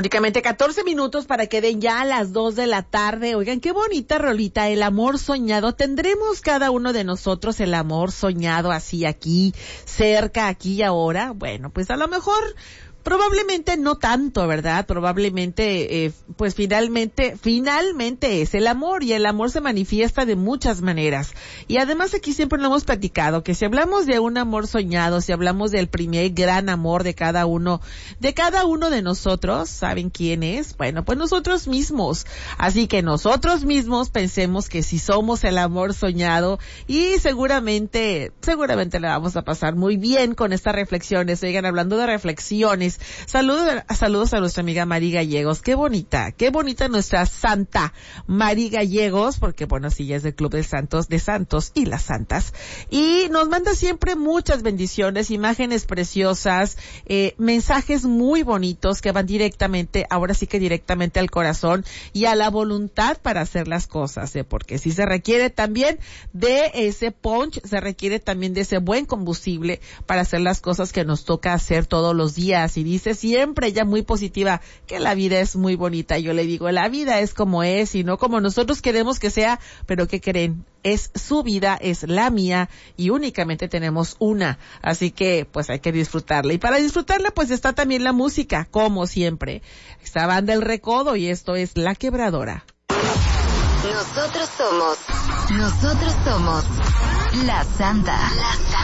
Únicamente 14 minutos para que den ya a las 2 de la tarde. Oigan, qué bonita rolita, el amor soñado. ¿Tendremos cada uno de nosotros el amor soñado así aquí, cerca, aquí y ahora? Bueno, pues a lo mejor probablemente no tanto, ¿verdad? Probablemente, pues finalmente es el amor, y el amor se manifiesta de muchas maneras. Y además aquí siempre lo hemos platicado, que si hablamos de un amor soñado, si hablamos del primer gran amor de cada uno de nosotros, ¿saben quién es? Bueno, pues nosotros mismos. Así que nosotros mismos pensemos que si somos el amor soñado, y seguramente le vamos a pasar muy bien con estas reflexiones. Oigan, hablando de reflexiones, saludos a nuestra amiga Mari Gallegos. Qué bonita nuestra santa Mari Gallegos, porque bueno, sí, ella es del Club de Santos y las Santas. Y nos manda siempre muchas bendiciones, imágenes preciosas, mensajes muy bonitos que van directamente al corazón y a la voluntad para hacer las cosas, porque sí se requiere también de ese punch, se requiere también de ese buen combustible para hacer las cosas que nos toca hacer todos los días. Y dice siempre ella muy positiva que la vida es muy bonita. Yo le digo, la vida es como es y no como nosotros queremos que sea, pero ¿qué creen? Es su vida, es la mía, y únicamente tenemos una, así que pues hay que disfrutarla. Y para disfrutarla pues está también la música, como siempre. Esta banda El Recodo, y esto es La Quebradora. Nosotros somos La Santa.